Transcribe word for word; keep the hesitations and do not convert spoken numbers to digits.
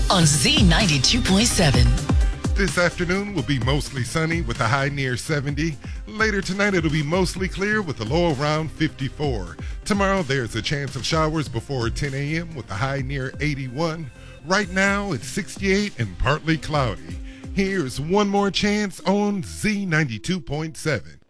on Z ninety-two point seven. This afternoon will be mostly sunny with a high near seventy. Later tonight, it'll be mostly clear with a low around fifty-four. Tomorrow, there's a chance of showers before ten a.m. with a high near eighty-one. Right now, it's sixty-eight and partly cloudy. Here's one more chance on Z ninety-two point seven.